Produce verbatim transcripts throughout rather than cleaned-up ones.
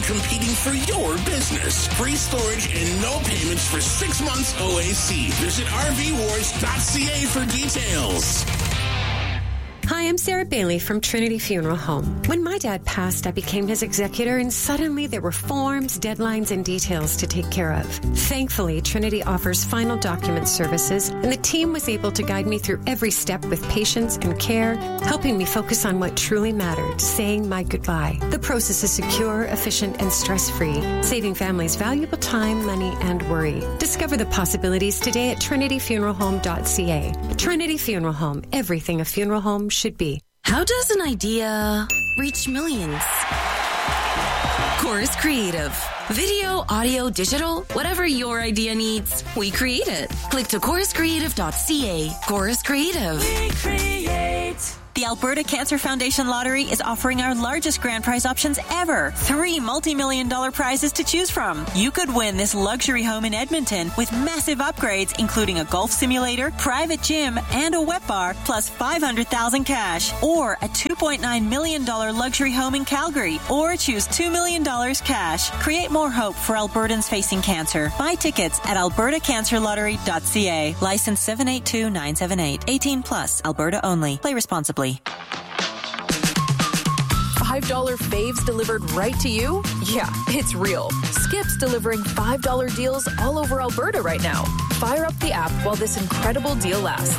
competing for your business. Free storage and no payments for six months O A C. Visit r v wars dot c a for details. Hi, I'm Sarah Bailey from Trinity Funeral Home. When my dad passed, I became his executor, and suddenly there were forms, deadlines, and details to take care of. Thankfully, Trinity offers final document services, and the team was able to guide me through every step with patience and care, helping me focus on what truly mattered, saying my goodbye. The process is secure, efficient, and stress-free, saving families valuable time, money, and worry. Discover the possibilities today at trinity funeral home dot c a. Trinity Funeral Home, everything a funeral home should be. How does an idea reach millions? Chorus Creative. Video, audio, digital, whatever your idea needs, we create it. Click to chorus creative dot c a. Chorus Creative. We create. The Alberta Cancer Foundation Lottery is offering our largest grand prize options ever. Three multi-million dollar prizes to choose from. You could win this luxury home in Edmonton with massive upgrades, including a golf simulator, private gym, and a wet bar, plus five hundred thousand dollars cash. Or a two point nine million dollars luxury home in Calgary. Or choose two million dollars cash. Create more hope for Albertans facing cancer. Buy tickets at alberta cancer lottery dot c a. License seven eight two nine seven eight. eighteen plus. Alberta only. Play responsibly. five dollar faves delivered right to you? Yeah, it's real. Skip's delivering five dollar deals all over Alberta right now. Fire up the app while this incredible deal lasts.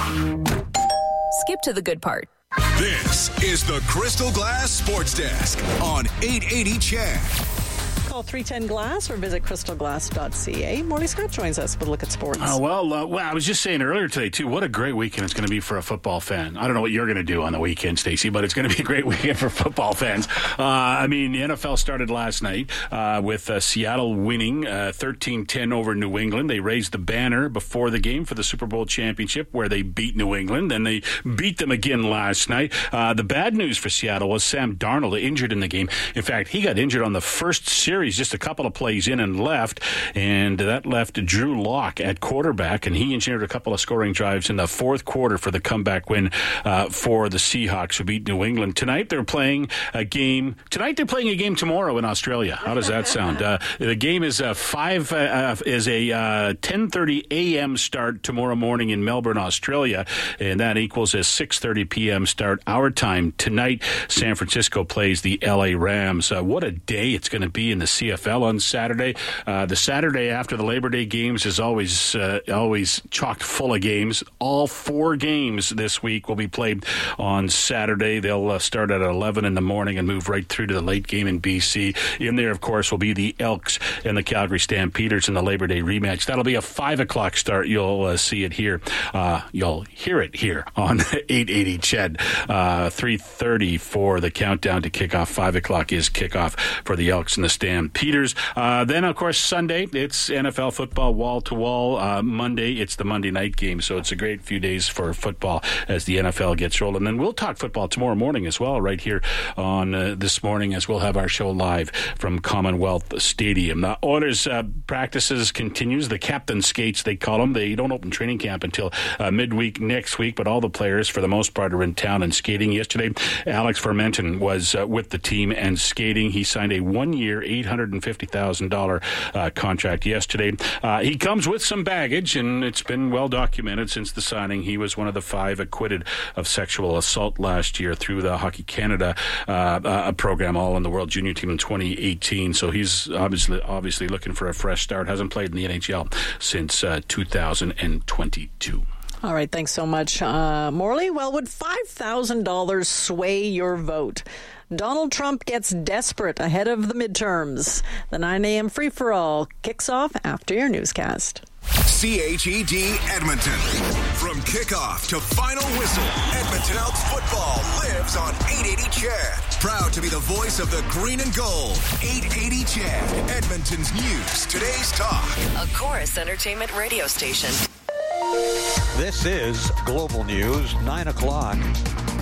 Skip to the good part. This is the Crystal Glass Sports Desk on eight eighty C H E D. Call three ten glass or visit crystal glass dot c a. Morley Scott joins us with a look at sports. Oh, well, uh, well, I was just saying earlier today, too, what a great weekend it's going to be for a football fan. I don't know what you're going to do on the weekend, Stacey, but it's going to be a great weekend for football fans. Uh, I mean, the N F L started last night uh, with uh, Seattle winning uh, thirteen ten over New England. They raised the banner before the game for the Super Bowl championship where they beat New England, and they beat them again last night. Uh, the bad news for Seattle was Sam Darnold injured in the game. In fact, he got injured on the first series, just a couple of plays in and left, and that left Drew Lock at quarterback, and he engineered a couple of scoring drives in the fourth quarter for the comeback win uh, for the Seahawks, who beat New England. Tonight they're playing a game. Tonight they're playing a game tomorrow in Australia. How does that sound? Uh, the game is a five uh, is a uh, ten thirty a.m. start tomorrow morning in Melbourne, Australia, and that equals a six thirty p.m. start our time tonight. San Francisco plays the L A Rams. Uh, what a day it's going to be in the C F L on Saturday. Uh, the Saturday after the Labor Day games is always uh, always chocked full of games. All four games this week will be played on Saturday. They'll uh, start at eleven in the morning and move right through to the late game in B C. In there, of course, will be the Elks and the Calgary Stampeders in the Labor Day rematch. That'll be a five o'clock start. You'll uh, see it here. Uh, you'll hear it here on eight eighty C H E D. Uh, three thirty for the countdown to kickoff. five o'clock is kickoff for the Elks and the Stampeders. Uh, then, of course, Sunday, it's N F L football wall-to-wall. Uh, Monday, it's the Monday night game. So it's a great few days for football as the N F L gets rolling. And then we'll talk football tomorrow morning as well, right here on uh, this morning, as we'll have our show live from Commonwealth Stadium. The Oilers uh, practices continues. The captain skates, they call them. They don't open training camp until uh, midweek next week, but all the players, for the most part, are in town and skating. Yesterday, Alex Fermenton was uh, with the team and skating. He signed a one-year, eight hundred fifty thousand dollars uh, contract yesterday. Uh, he comes with some baggage, and it's been well documented since the signing. He was one of the five acquitted of sexual assault last year through the Hockey Canada uh, uh, program, all in the World Junior Team in twenty eighteen. So he's obviously obviously looking for a fresh start. Hasn't played in the N H L since uh, two thousand twenty-two. All right, thanks so much, uh, Morley. Well, would five thousand dollars sway your vote? Donald Trump gets desperate ahead of the midterms. The nine a.m. free-for-all kicks off after your newscast. C H E D Edmonton. From kickoff to final whistle, Edmonton Elks football lives on eight eighty C H E D. Proud to be the voice of the green and gold. eight eighty C H E D, Edmonton's news, today's talk. A Chorus Entertainment radio station. This is Global News, nine o'clock.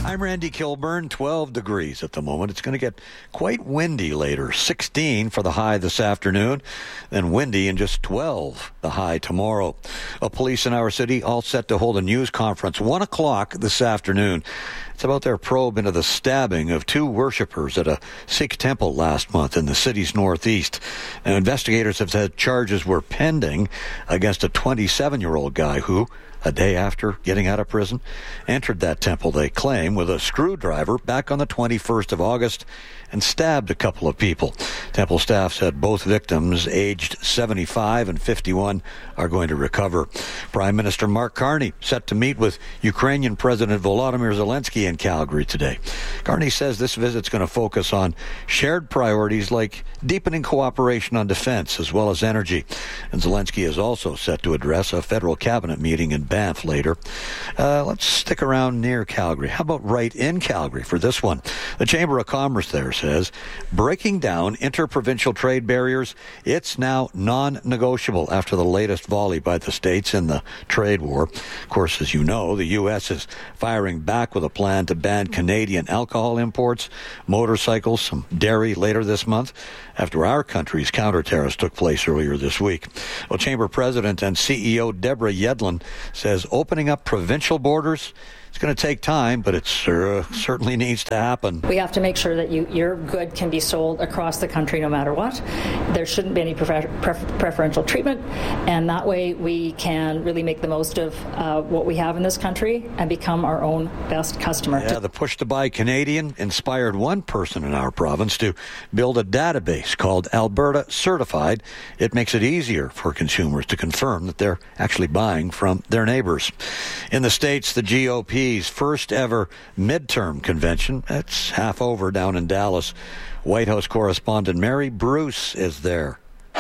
I'm Randy Kilburn, twelve degrees at the moment. It's going to get quite windy later, sixteen for the high this afternoon, then windy and just twelve the high tomorrow. A police in our city all set to hold a news conference, one o'clock this afternoon. It's about their probe into the stabbing of two worshippers at a Sikh temple last month in the city's northeast. Now, investigators have said charges were pending against a twenty-seven-year-old guy who, a day after getting out of prison, entered that temple, they claim, with a screwdriver back on the twenty-first of August and stabbed a couple of people. Temple staff said both victims, aged seventy-five and fifty-one, are going to recover. Prime Minister Mark Carney set to meet with Ukrainian President Volodymyr Zelensky in Calgary today. Carney says this visit's going to focus on shared priorities like deepening cooperation on defense as well as energy. And Zelensky is also set to address a federal cabinet meeting in Banff later. Uh, let's stick around near Calgary. How about right in Calgary for this one? The Chamber of Commerce there says breaking down interprovincial trade barriers, it's now non-negotiable after the latest volley by the states in the trade war. Of course, as you know, the U S is firing back with a plan to ban Canadian alcohol imports, motorcycles, some dairy later this month, after our country's counter tariffs took place earlier this week. Well, Chamber President and C E O Deborah Yedlin says opening up provincial borders, it's going to take time, but it uh, certainly needs to happen. We have to make sure that you, your good can be sold across the country no matter what. There shouldn't be any prefer- prefer- preferential treatment, and that way we can really make the most of uh, what we have in this country and become our own best customer. Yeah, the push to buy Canadian inspired one person in our province to build a database called Alberta Certified. It makes it easier for consumers to confirm that they're actually buying from their neighbors. In the States, the G O P first ever midterm convention. It's half over down in Dallas. White House correspondent Mary Bruce is there.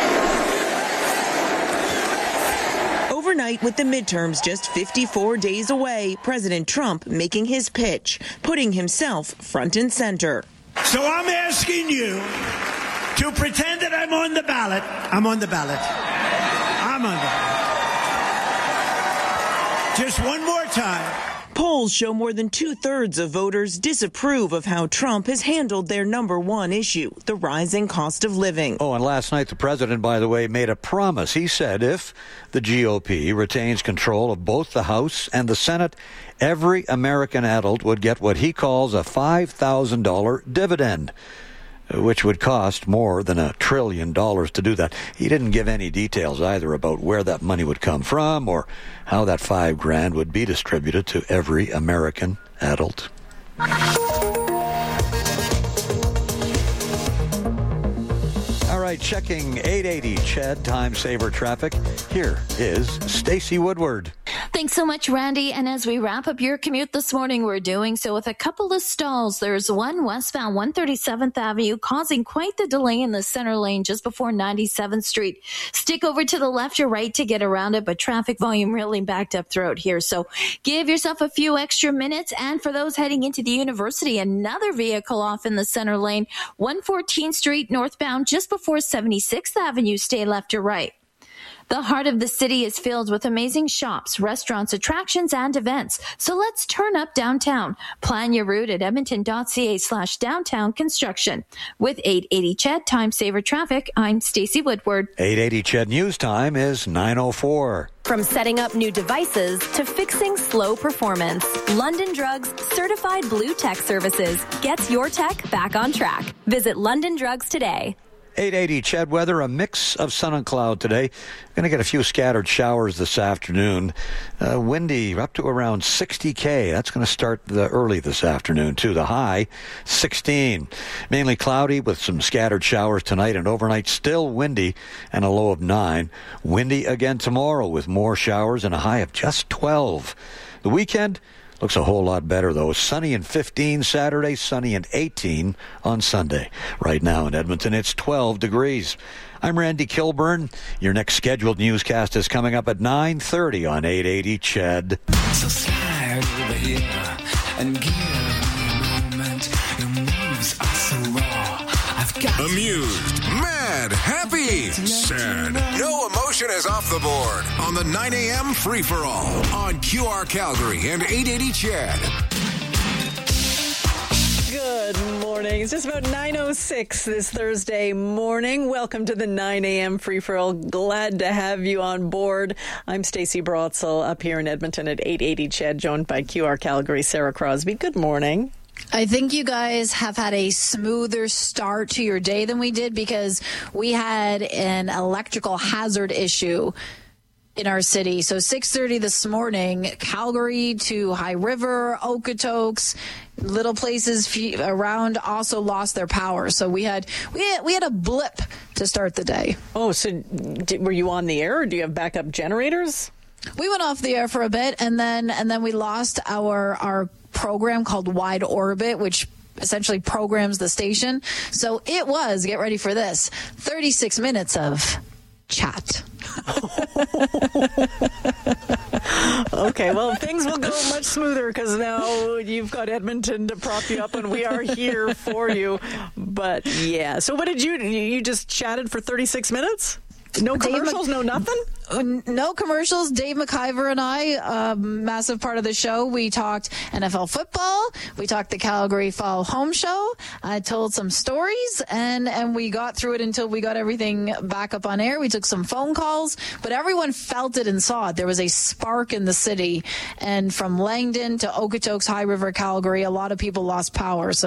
Overnight, with the midterms just fifty-four days away, President Trump making his pitch, putting himself front and center. So I'm asking you to pretend that I'm on the ballot. I'm on the ballot. I'm on the ballot. Just one more time. Polls show more than two-thirds of voters disapprove of how Trump has handled their number one issue, the rising cost of living. Oh, and last night the president, by the way, made a promise. He said if the G O P retains control of both the House and the Senate, every American adult would get what he calls a five thousand dollars dividend, which would cost more than a trillion dollars to do that. He didn't give any details either about where that money would come from or how that five grand would be distributed to every American adult. All right, checking eight eighty C H E D Time Saver Traffic. Here is Stacey Woodward. Thanks so much, Randy. And as we wrap up your commute this morning, we're doing so with a couple of stalls. There's one westbound one thirty-seventh Avenue causing quite the delay in the center lane just before ninety-seventh Street. Stick over to the left or right to get around it, but traffic volume really backed up throughout here. So give yourself a few extra minutes. And for those heading into the university, another vehicle off in the center lane, one fourteenth Street northbound just before seventy-sixth Avenue. Stay left or right. The heart of the city is filled with amazing shops, restaurants, attractions, and events. So let's turn up downtown. Plan your route at edmonton.ca slash downtown construction. With eight eighty C H E D Time Saver Traffic, I'm Stacey Woodward. eight eighty C H E D News Time is nine oh four. From setting up new devices to fixing slow performance, London Drugs Certified Blue Tech Services gets your tech back on track. Visit London Drugs today. eight eighty C H E D weather, a mix of sun and cloud today. Going to get a few scattered showers this afternoon. Uh, windy up to around sixty K. That's going to start the early this afternoon, too. The high, sixteen. Mainly cloudy with some scattered showers tonight and overnight. Still windy and a low of nine. Windy again tomorrow with more showers and a high of just twelve. The weekend looks a whole lot better, though. Sunny and fifteen Saturday, sunny and eighteen on Sunday. Right now in Edmonton, it's twelve degrees. I'm Randy Kilburn. Your next scheduled newscast is coming up at nine thirty on eight eighty C H E D. So slide over here and give me a moment. Your moves are so raw. I've got amused, mad, happy, sad. No emotion is off the board on the nine a.m. free-for-all on Q R Calgary and eight eighty C H E D. morning. It's just about nine oh six this Thursday morning. Welcome to the nine a.m. free-for-all. Glad to have you on board. I'm Stacey Brotzel up here in Edmonton at eight eighty C H E D, joined by Q R Calgary, Sarah Crosby. Good morning. I think you guys have had a smoother start to your day than we did because we had an electrical hazard issue in our city. So six thirty this morning, Calgary to High River, Okotoks, little places around also lost their power. So we had we had, we had a blip to start the day. Oh, so did, were you on the air or do you have backup generators? We went off the air for a bit and then and then we lost our our program called Wide Orbit, which essentially programs the station. So it was, get ready for this, thirty-six minutes of chat. Okay, well, things will go much smoother because now you've got Edmonton to prop you up and we are here for you. But yeah, so what did you do? You just chatted for thirty-six minutes? No commercials, Dave, no nothing? No commercials. Dave McIver and I, a massive part of the show, we talked N F L football. We talked the Calgary Fall Home Show. I told some stories, and, and we got through it until we got everything back up on air. We took some phone calls, but everyone felt it and saw it. There was a spark in the city, and from Langdon to Okotoks, High River, Calgary, a lot of people lost power. So